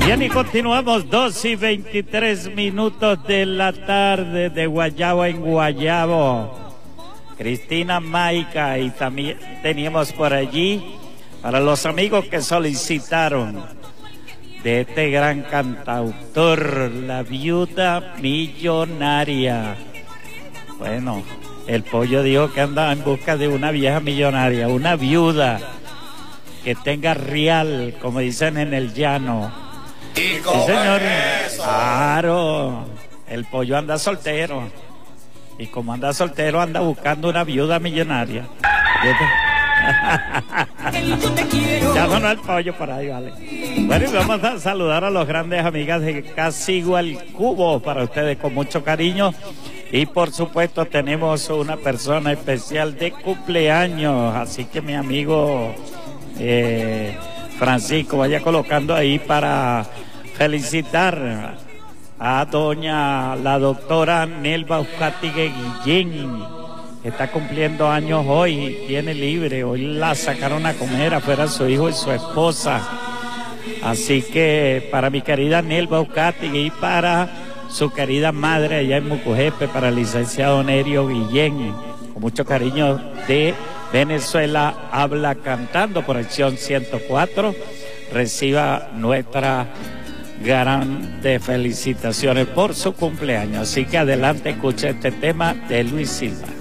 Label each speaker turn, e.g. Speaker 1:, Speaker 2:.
Speaker 1: Bien, y continuamos 2:23 de la tarde de Guayabo en Guayabo. Cristina Maica, y también teníamos por allí para los amigos que solicitaron de este gran cantautor, La Viuda Millonaria. Bueno, el Pollo dijo que anda en busca de una vieja millonaria, una viuda que tenga real, como dicen en el llano.
Speaker 2: Sí,
Speaker 1: señor. Claro, el Pollo anda soltero. Y como anda soltero, anda buscando una viuda millonaria. Llámanos al Pollo por ahí, vale. Bueno, y vamos a saludar a los grandes amigas de Casigo al Cubo para ustedes con mucho cariño. Y por supuesto tenemos una persona especial de cumpleaños, así que mi amigo Francisco vaya colocando ahí para felicitar a la doctora Nelva Uzcategui Guillén, que está cumpliendo años hoy, tiene libre, hoy la sacaron a comer afuera su hijo y su esposa. Así que para mi querida Nelva Uzcategui y para su querida madre allá en Mucujepe, para el licenciado Nerio Guillén, con mucho cariño de Venezuela habla cantando por Acción 104, reciba nuestra grandes felicitaciones por su cumpleaños. Así que adelante, escuche este tema de Luis Silva.